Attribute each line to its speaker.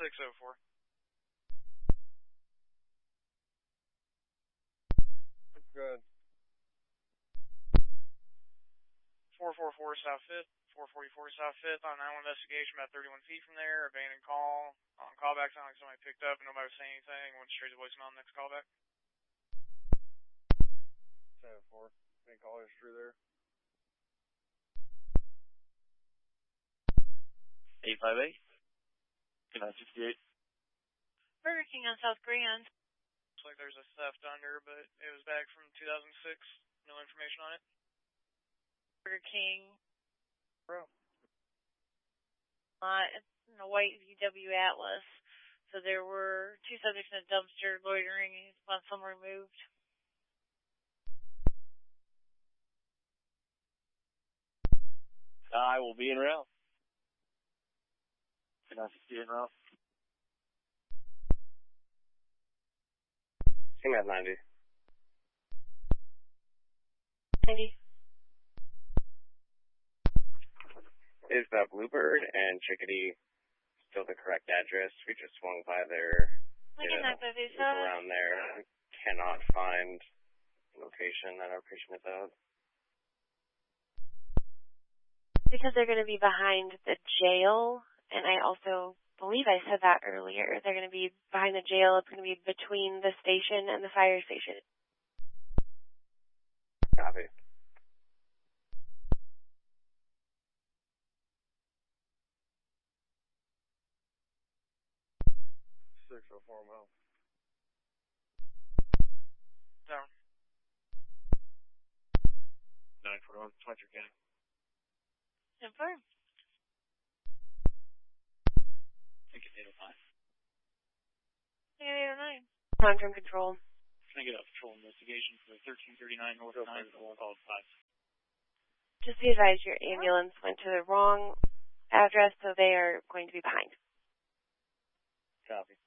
Speaker 1: 604.
Speaker 2: Good.
Speaker 1: 444 South 5th, 444 South 5th on 911 investigation about 31 feet from there. Abandoned call. On callback, sounded like somebody picked up and nobody was saying anything. Went straight to voicemail on the next callback.
Speaker 2: 7-4. Any callers through there?
Speaker 3: 858. 968.
Speaker 4: Burger King on South Grand.
Speaker 1: Looks like there's a theft under, but it was back from 2006. No information on it.
Speaker 4: Burger King.
Speaker 2: Bro.
Speaker 4: It's in a white VW Atlas. So there were 2 subjects in a dumpster loitering and want some removed.
Speaker 3: I will be en route. 968 en route.
Speaker 5: King at 90.
Speaker 4: 90.
Speaker 5: Is Bluebird and Chickadee still the correct address? We just swung by there. Around there. We cannot find location that our patient is at.
Speaker 6: Because they're going to be behind the jail, and I also believe I said that earlier. They're going to be behind the jail. It's going to be between the station and the fire station.
Speaker 5: Copy.
Speaker 2: Mile.
Speaker 1: Down.
Speaker 3: 941, 23 County.
Speaker 4: Confirm.
Speaker 3: I think it's 805.
Speaker 4: 809.
Speaker 6: Long-term control.
Speaker 3: Can I get a patrol investigation for 1339 North 9, called 5?
Speaker 6: Just be advised your ambulance went to the wrong address, so they are going to be behind.
Speaker 3: Copy.